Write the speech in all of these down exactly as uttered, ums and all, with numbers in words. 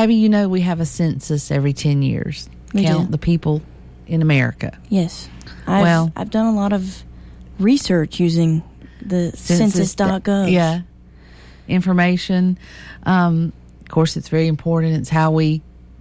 Tabby, you know we have a census every ten years. We Count do. the people in America. Yes. I've, Well- I've done a lot of research using the census dot gov. Yeah. Information. Um, of course, it's very important. It's how we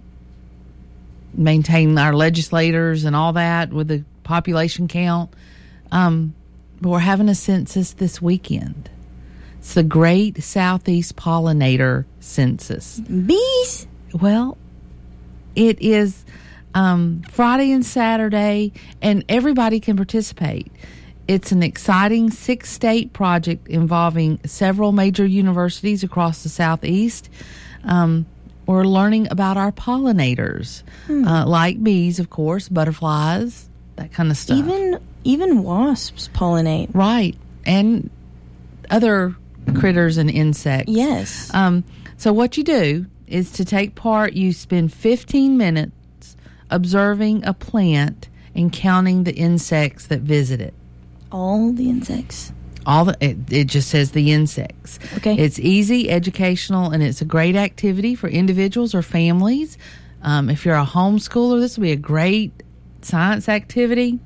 maintain our legislators and all that with the population count. Um, but we're having a census this weekend. It's the Great Southeast Pollinator Census. Bees? Well, it is um, Friday and Saturday, and everybody can participate. It's an exciting six-state project involving several major universities across the Southeast. Um, we're learning about our pollinators, Hmm. uh, like bees, of course, butterflies, that kind of stuff. Even even wasps pollinate. Right, and other critters and insects. Yes. Um, so what you do is to take part, you spend fifteen minutes observing a plant and counting the insects that visit it. All the insects. All the it, it just says the insects. Okay. It's easy, educational, and it's a great activity for individuals or families. Um, if you're a homeschooler, this will be a great science activity.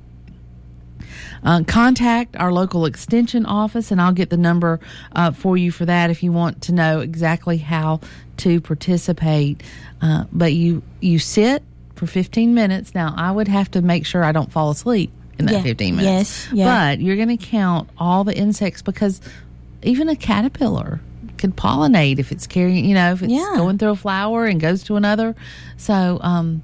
Uh, contact our local extension office, and I'll get the number uh, for you for that if you want to know exactly how to participate. Uh, but you you sit for fifteen minutes. Now, I would have to make sure I don't fall asleep in that Yeah. fifteen minutes. Yes, yeah. But you're going to count all the insects, because even a caterpillar could pollinate if it's carrying, you know, if it's Yeah. going through a flower and goes to another. So um,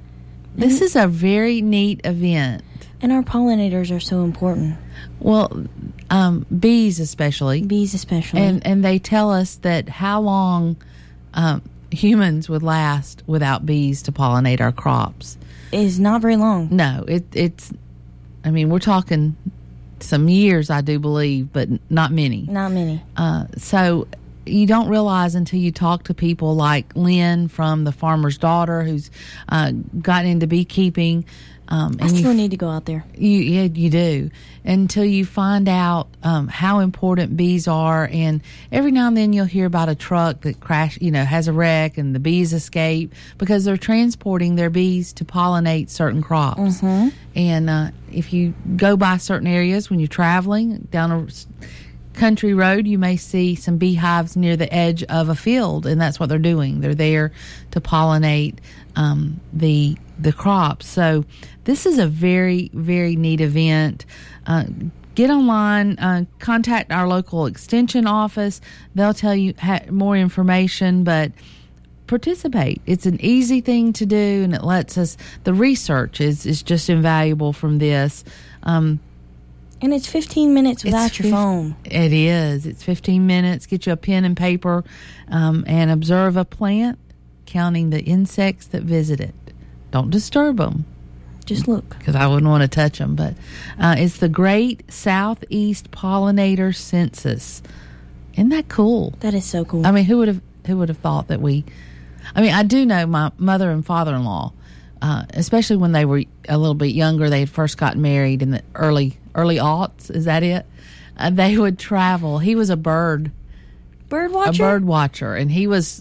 this is a very neat event. And our pollinators are so important. Well, um, bees especially. Bees especially. And and they tell us that how long um, humans would last without bees to pollinate our crops. is not very long. No, it it's. I mean, we're talking some years, I do believe, but not many. Not many. Uh, so you don't realize until you talk to people like Lynn from The Farmer's Daughter, who's uh, gotten into beekeeping. Um, I and still you, need to go out there. You, yeah, you do. Until you find out um, how important bees are, and every now and then you'll hear about a truck that crash, you know, has a wreck, and the bees escape because they're transporting their bees to pollinate certain crops. Mm-hmm. And uh, if you go by certain areas when you're traveling down a country road, you may see some beehives near the edge of a field, and that's what they're doing. They're there to pollinate um, the the crops. So this is a very, very neat event. Uh, get online, uh, contact our local extension office. They'll tell you ha- more information, but participate. It's an easy thing to do, and it lets us, the research is, is just invaluable from this. Um, And it's fifteen minutes without It's your fif- phone. It is. It's fifteen minutes. Get you a pen and paper um, and observe a plant, counting the insects that visit it. Don't disturb them, Just look. because I wouldn't want to touch them. But uh, it's the Great Southeast Pollinator Census. Isn't that cool? That is so cool. I mean, who would have who would have thought that we? I mean, I do know my mother and father-in-law, uh, especially when they were a little bit younger. They had first gotten married in the early early aughts. Is that it? Uh, they would travel. He was a bird bird watcher? a bird watcher, and he was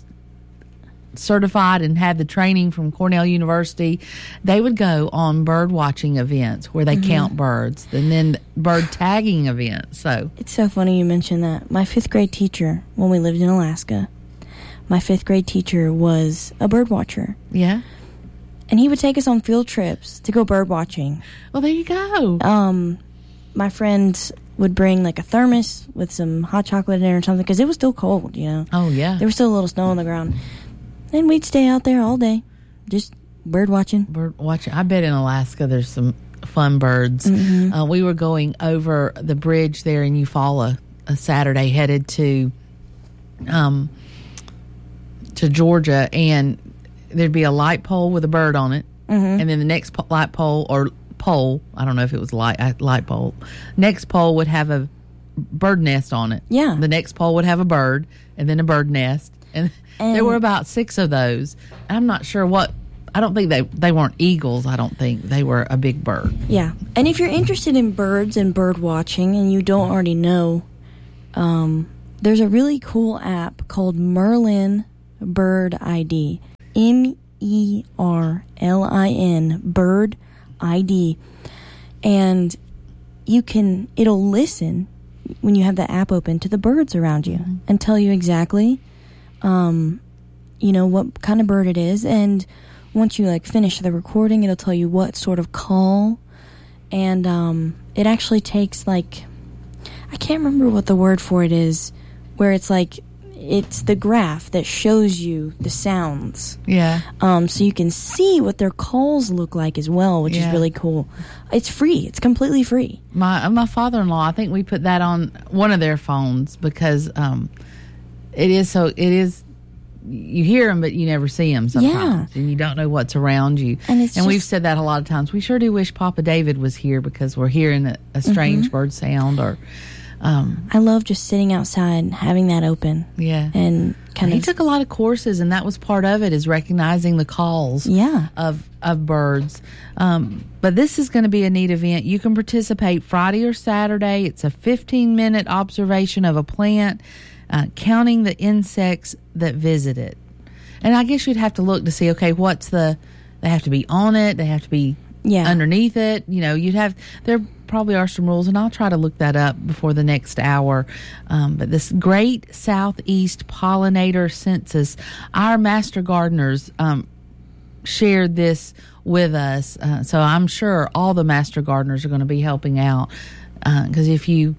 certified and had the training from Cornell University. They would go on bird watching events where they Mm-hmm. count birds, and then bird tagging events. So It's so funny you mentioned that. My fifth grade teacher, when we lived in Alaska, my fifth grade teacher was a bird watcher. yeah. And he would take us on field trips to go bird watching. Well, there you go. Um, my friends would bring like a thermos with some hot chocolate in it or something, because it was still cold, you know. Oh yeah. There was still a little snow on the ground. And we'd stay out there all day, just bird watching. Bird watching. I bet in Alaska there's some fun birds. Mm-hmm. Uh, we were going over the bridge there in Eufaula a Saturday, headed to um to Georgia, and there'd be a light pole with a bird on it, Mm-hmm. and then the next po- light pole or pole, I don't know if it was light uh, light pole. Next pole would have a bird nest on it. Yeah. The next pole would have a bird, and then a bird nest, and, And- there were about six of those. I'm not sure what. I don't think they they weren't eagles. I don't think they were a big bird. Yeah. And if you're interested in birds and bird watching and you don't already know, um, there's a really cool app called Merlin Bird I D. M E R L I N, Bird I D. And you can, it'll listen when you have the app open to the birds around you mm-hmm. and tell you exactly, um, you know, what kind of bird it is. And once you, like, finish the recording, it'll tell you what sort of call. And um, it actually takes, like, I can't remember what the word for it is, where it's like, it's the graph that shows you the sounds. Yeah. Um, so you can see what their calls look like as well, which yeah. is really cool. It's free. It's completely free. My my father-in-law, I think we put that on one of their phones because um, it is so, it is, you hear them, but you never see them sometimes. Yeah. And you don't know what's around you. And, it's and just, we've said that a lot of times. We sure do wish Papa David was here because we're hearing a, a strange mm-hmm. bird sound or... Um, I love just sitting outside and having that open. Yeah. And kind he of... He took a lot of courses, and that was part of it, is recognizing the calls yeah. of, of birds. Um, but this is going to be a neat event. You can participate Friday or Saturday. It's a fifteen-minute observation of a plant, uh, counting the insects that visit it. And I guess you'd have to look to see, okay, what's the... They have to be on it. They have to be yeah. underneath it. You know, you'd have... There probably are some rules, and I'll try to look that up before the next hour. Um, but this Great Southeast Pollinator Census, our master gardeners um, shared this with us. Uh, so I'm sure all the master gardeners are going to be helping out. Because uh, if you,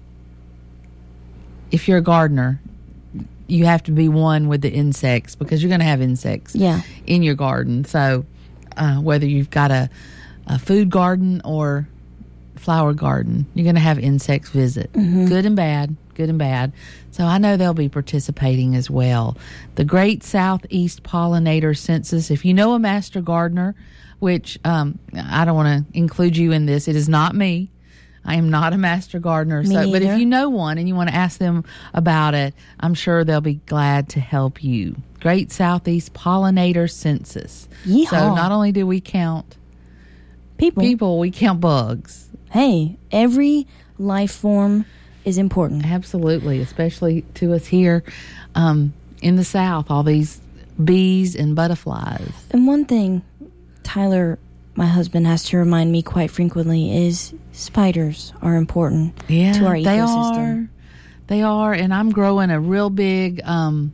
if you're a gardener, you have to be one with the insects because you're going to have insects yeah. in your garden. So uh, whether you've got a, a food garden or flower garden, you're going to have insects visit, mm-hmm. good and bad, good and bad. So I know they'll be participating as well. The Great Southeast Pollinator Census. If you know a master gardener, which um, I don't want to include you in this, it is not me. I am not a master gardener. Me So, but if neither. you know one and you want to ask them about it, I'm sure they'll be glad to help you. Great Southeast Pollinator Census. Yeehaw. So not only do we count people, people, we count bugs. Hey, every life form is important. Absolutely, especially to us here um, in the South, all these bees and butterflies. And one thing Tyler, my husband, has to remind me quite frequently is spiders are important yeah, to our ecosystem. They are. They are, and I'm growing a real big... Um,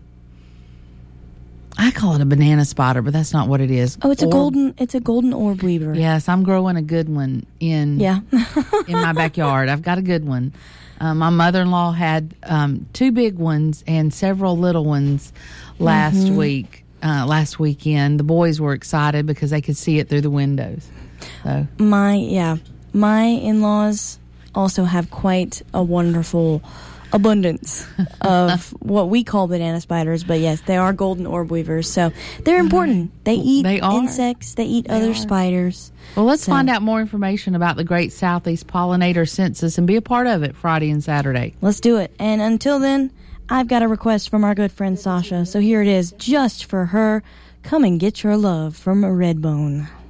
I call it a banana spider, but that's not what it is. Oh, it's orb. a golden. It's a golden orb weaver. Yes, I'm growing a good one in yeah. in my backyard. I've got a good one. Um, my mother-in-law had um, two big ones and several little ones last mm-hmm. week. Uh, last weekend, the boys were excited because they could see it through the windows. So my yeah, my in-laws also have quite a wonderful abundance of what we call banana spiders, but yes, they are golden orb weavers, so they're important. They eat they are. insects, they eat they other are. spiders. Well, let's so. find out more information about the Great Southeast Pollinator Census and be a part of it Friday and Saturday. Let's do it. And until then, I've got a request from our good friend Sasha, so here it is just for her. Come and get your love from Redbone.